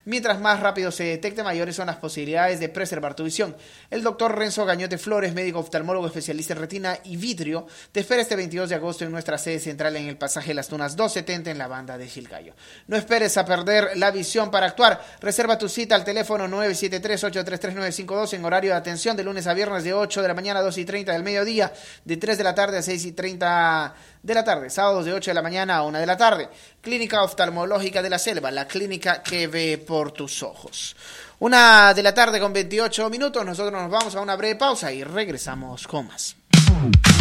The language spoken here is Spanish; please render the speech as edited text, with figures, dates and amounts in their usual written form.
Mientras más rápido se detecte, mayores son las posibilidades de preservar tu visión. El doctor Renzo Gañote Flores, médico oftalmólogo especialista en retina y vitrio, te espera este 22 de agosto en nuestra sede central en el pasaje Las Tunas 270 en la banda de Chilcayo. No esperes a perder la visión para actuar. Reserva tu cita al teléfono 973-833-952 en horario de atención de lunes a viernes de 8 de la mañana a 2:30 del mediodía, de 3 de la tarde a 6:30 de la tarde, sábados de 8 de la mañana a 1 de la tarde. Clínica Oftalmológica de la Selva, la clínica que ve por tus ojos. 1 de la tarde con 28 minutos, nosotros nos vamos a una breve pausa y regresamos con más.